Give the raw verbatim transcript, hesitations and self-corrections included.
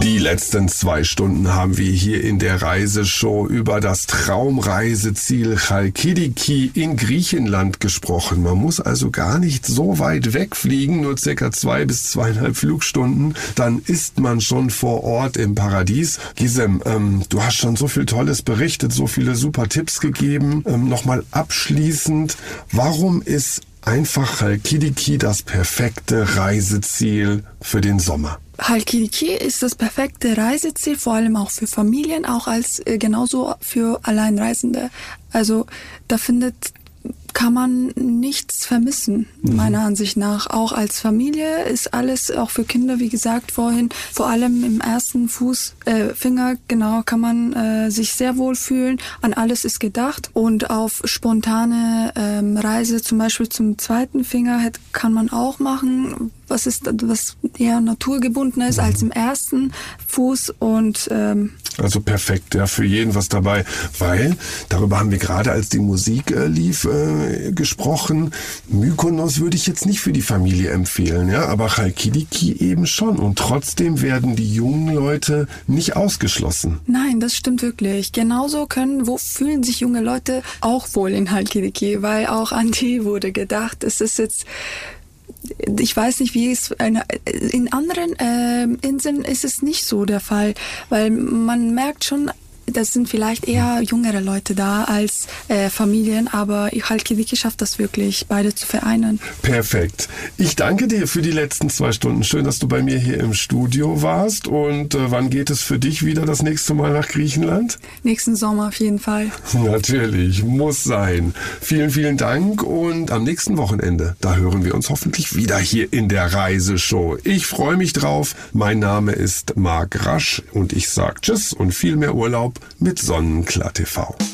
Die letzten zwei Stunden haben wir hier in der Reiseshow über das Traumreiseziel Chalkidiki in Griechenland gesprochen. Man muss also gar nicht so weit wegfliegen, nur circa zwei bis zweieinhalb Flugstunden. Dann ist man schon vor Ort im Paradies. Gizem, ähm, du hast schon so viel Tolles berichtet, so viele super Tipps gegeben. Ähm, Nochmal abschließend, warum ist einfach Chalkidiki das perfekte Reiseziel für den Sommer? Chalkidiki ist das perfekte Reiseziel, vor allem auch für Familien, auch als äh, genauso für Alleinreisende. Also da findet kann man nichts vermissen, mhm. meiner Ansicht nach. Auch als Familie ist alles, auch für Kinder, wie gesagt vorhin, vor allem im ersten Fuß, äh, Finger, genau, kann man äh, sich sehr wohl fühlen. An alles ist gedacht. Und auf spontane ähm, Reise, zum Beispiel zum zweiten Finger, hätte, kann man auch machen, was ist, was eher naturgebunden ist mhm. als im ersten Fuß. Und ähm, also perfekt, ja, für jeden was dabei, weil darüber haben wir gerade, als die Musik äh, lief, äh, gesprochen. Mykonos würde ich jetzt nicht für die Familie empfehlen, ja, aber Chalkidiki eben schon. Und trotzdem werden die jungen Leute nicht ausgeschlossen. Nein, das stimmt wirklich. Genauso können, wo fühlen sich junge Leute auch wohl in Chalkidiki, weil auch an die wurde gedacht. Es ist jetzt Ich weiß nicht, wie es in anderen äh, Inseln ist es nicht so der Fall, weil man merkt schon, das sind vielleicht eher jüngere Leute da als äh, Familien, aber Chalkidiki schafft das wirklich, beide zu vereinen. Perfekt. Ich danke dir für die letzten zwei Stunden. Schön, dass du bei mir hier im Studio warst. Und äh, wann geht es für dich wieder das nächste Mal nach Griechenland? Nächsten Sommer auf jeden Fall. Natürlich, muss sein. Vielen, vielen Dank und am nächsten Wochenende, da hören wir uns hoffentlich wieder hier in der Reiseshow. Ich freue mich drauf. Mein Name ist Marc Rasch und ich sage Tschüss und viel mehr Urlaub mit Sonnenklar T V.